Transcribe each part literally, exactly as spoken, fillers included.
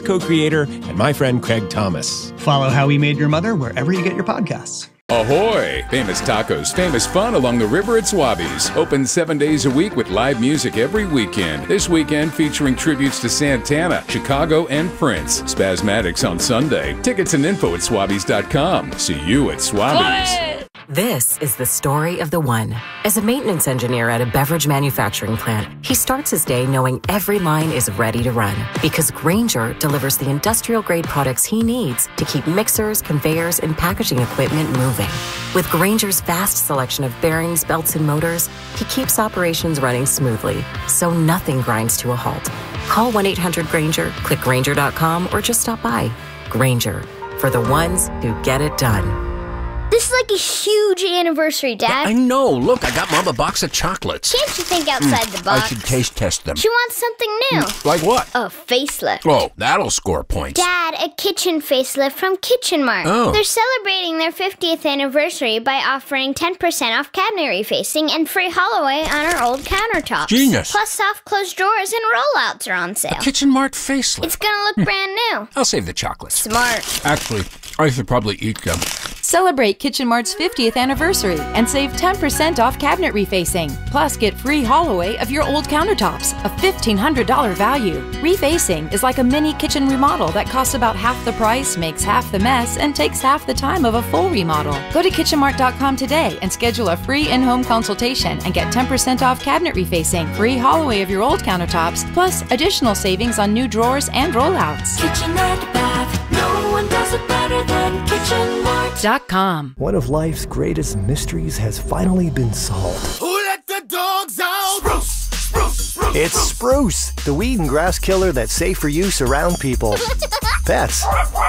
co-creator, and my friend Craig Thomas. Follow How We Made Your Mother wherever you get your podcasts. Ahoy! Famous tacos, famous fun along the river at Swabby's. Open seven days a week with live music every weekend. This weekend featuring tributes to Santana, Chicago, and Prince. Spasmatics on Sunday. Tickets and info at swabbies dot com. See you at Swabby's. This is the story of the one. As a maintenance engineer at a beverage manufacturing plant, he starts his day knowing every line is ready to run because Grainger delivers the industrial-grade products he needs to keep mixers, conveyors, and packaging equipment moving. With Grainger's vast selection of bearings, belts, and motors, he keeps operations running smoothly, so nothing grinds to a halt. Call one eight hundred Grainger, click Grainger dot com, or just stop by. Grainger, for the ones who get it done. This is like a huge anniversary, Dad. I know. Look, I got Mom a box of chocolates. Can't you think outside mm, the box? I should taste test them. She wants something new. Mm, like what? A facelift. Oh, that'll score points. Dad, a kitchen facelift from Kitchen Mart. Oh. They're celebrating their fiftieth anniversary by offering ten percent off cabinet refacing and free haul-away on our old countertops. Genius. Plus soft close drawers and rollouts are on sale. A Kitchen Mart facelift. It's gonna look brand new. I'll save the chocolates. Smart. Actually, I should probably eat them. Celebrate Kitchen Mart's fiftieth anniversary and save ten percent off cabinet refacing. Plus, get free haul-away of your old countertops, a fifteen hundred dollars value. Refacing is like a mini kitchen remodel that costs about half the price, makes half the mess, and takes half the time of a full remodel. Go to kitchen mart dot com today and schedule a free in-home consultation and get ten percent off cabinet refacing, free haul-away of your old countertops, plus additional savings on new drawers and rollouts. Kitchen and bath, no one does it better than Kitchen Mart. One of life's greatest mysteries has finally been solved. Who let the dogs out? Spruce, spruce, spruce. It's Spruce, the weed and grass killer that's safe for use around people, pets,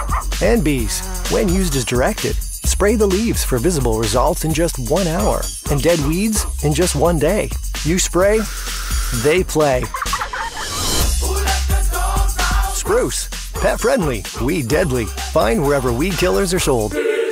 and bees. When used as directed, spray the leaves for visible results in just one hour, and dead weeds in just one day. You spray, they play. Who let the dogs out? Spruce, pet friendly, weed deadly. Find wherever weed killers are sold.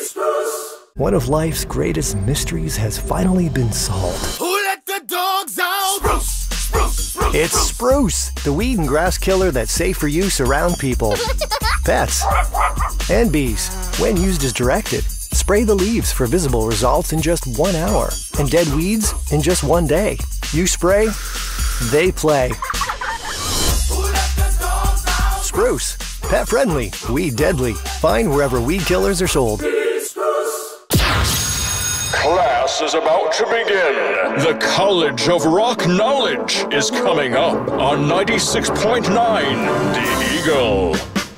One of life's greatest mysteries has finally been solved. Who let the dogs out? Spruce, spruce, spruce. It's Spruce, the weed and grass killer that's safe for use around people, pets, and bees. When used as directed, spray the leaves for visible results in just one hour, and dead weeds in just one day. You spray, they play. Who let the dogs out? Spruce, pet friendly, weed deadly. Find wherever weed killers are sold. Class is about to begin. The College of Rock Knowledge is coming up on ninety-six point nine The Eagle.